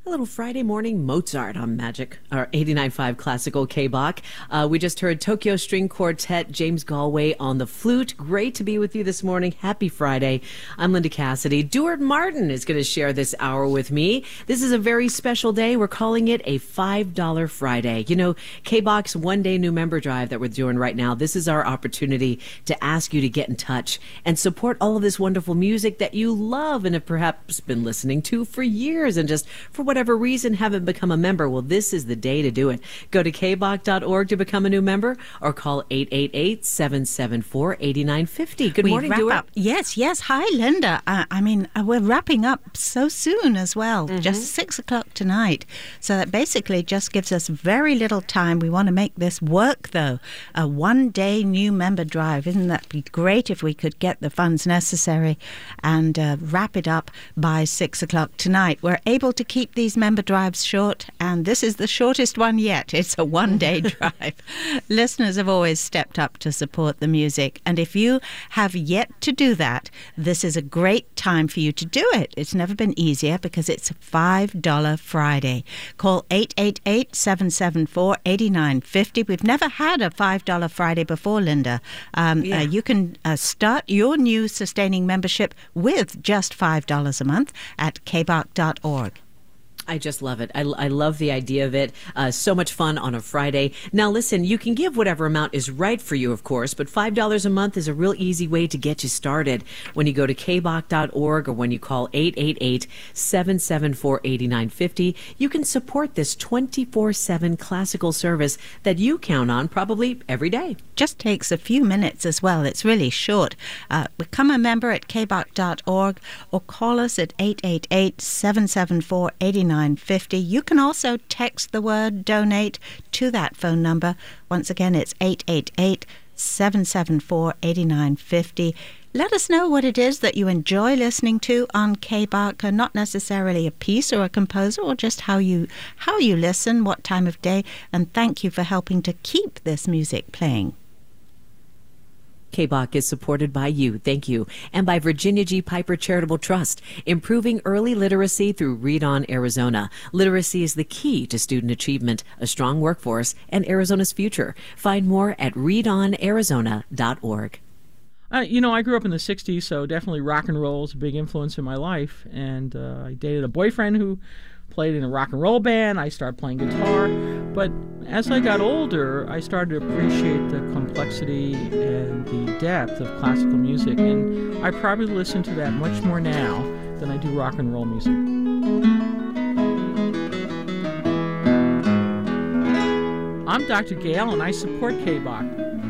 A little Friday morning Mozart on Magic, or 89.5 Classical K-Bach. We just heard Tokyo String Quartet, James Galway on the flute. Great to be with you this morning. Happy Friday. I'm Linda Cassidy. Duart Martin is going to share this hour with me. This is a very special day. We're calling it a $5 Friday. You know, K-Bach's one-day new member drive that we're doing right now, this is our opportunity to ask you to get in touch and support all of this wonderful music that you love and have perhaps been listening to for years and just for whatever reason haven't become a member. Well, this is the day to do it. Go to kbach.org to become a new member or call 888-774-8950. Good morning, Duart. Yes. Hi, Linda. We're wrapping up so soon as well, just 6 o'clock tonight. So that basically just gives us very little time. We want to make this work, though. A one-day new member drive. Isn't that be great if we could get the funds necessary and wrap it up by 6 o'clock tonight? We're able to keep these member drives short, and this is the shortest one yet. It's a one-day drive. Listeners have always stepped up to support the music, and if you have yet to do that, this is a great time for you to do it. It's never been easier because it's a $5 Friday. Call 888-774-8950. We've never had a $5 Friday before, Linda. You can start your new sustaining membership with just $5 a month at kbach.org. I just love it. I love the idea of it. So much fun on a Friday. Now, listen, you can give whatever amount is right for you, of course, but $5 a month is a real easy way to get you started. When you go to kbach.org or when you call 888-774-8950, you can support this 24/7 classical service that you count on probably every day. Just takes a few minutes as well. It's really short. Become a member at kbach.org or call us at 888-774-8950. You can also text the word donate to that phone number. Once again, it's 888-774-8950. Let us know what it is that you enjoy listening to on K-Bach, not necessarily a piece or a composer, or just how you listen, what time of day, and thank you for helping to keep this music playing. K-Bach is supported by you, thank you, and by Virginia G. Piper Charitable Trust, improving early literacy through Read On Arizona. Literacy is the key to student achievement, a strong workforce, and Arizona's future. Find more at readonarizona.org. I grew up in the 60s, so definitely rock and roll is a big influence in my life, and I dated a boyfriend who played in a rock and roll band. I started playing guitar, but as I got older, I started to appreciate the complexity and the depth of classical music, and I probably listen to that much more now than I do rock and roll music. I'm Dr. Gale, and I support K-Bach.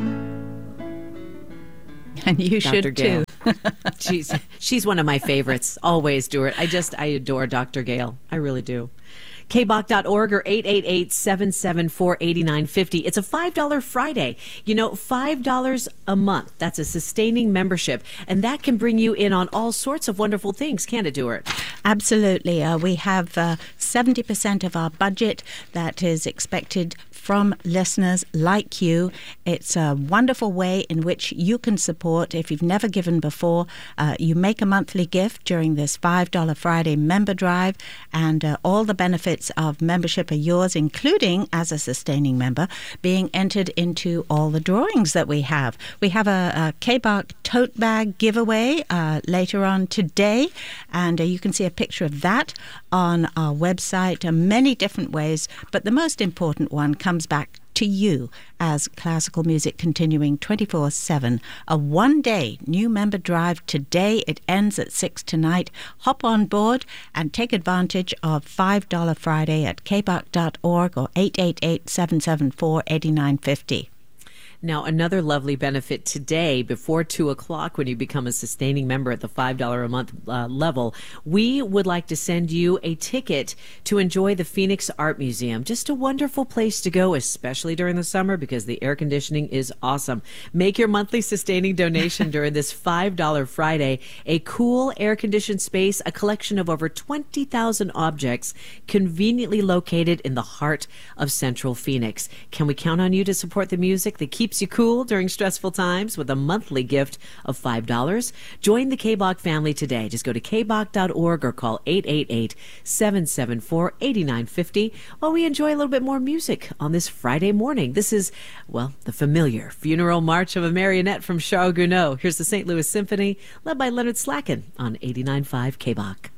And you should too. She's one of my favorites. Always, Duart. I adore Dr. Gale. I really do. kbach.org or 888-774-8950. It's a $5 Friday. You know, $5 a month. That's a sustaining membership. And that can bring you in on all sorts of wonderful things, can't it, Duart? Absolutely. We have 70% of our budget that is expected from listeners like you. It's a wonderful way in which you can support. If you've never given before, you make a monthly gift during this $5 Friday member drive, and all the benefits of membership are yours, including, as a sustaining member, being entered into all the drawings that we have. We have a K-Bach tote bag giveaway later on today, and you can see a picture of that on our website. Many different ways, but the most important one comes back to you as classical music continuing 24/7. A one-day new member drive today. It ends at 6 tonight. Hop on board and take advantage of $5 Friday at kbach.org or 888-774-8950. Now, another lovely benefit today before 2 o'clock when you become a sustaining member at the $5 a month level, we would like to send you a ticket to enjoy the Phoenix Art Museum. Just a wonderful place to go, especially during the summer because the air conditioning is awesome. Make your monthly sustaining donation during this $5 Friday. A cool air-conditioned space, a collection of over 20,000 objects conveniently located in the heart of Central Phoenix. Can we count on you to support the music that keeps keeps you cool during stressful times with a monthly gift of $5. Join the KBOC family today. Just go to kbok.org or call 888-774-8950 while we enjoy a little bit more music on this Friday morning. This is, well, the familiar Funeral March of a Marionette from Charles Gounod. Here's the St. Louis Symphony, led by Leonard Slacken on 89.5 KBOC.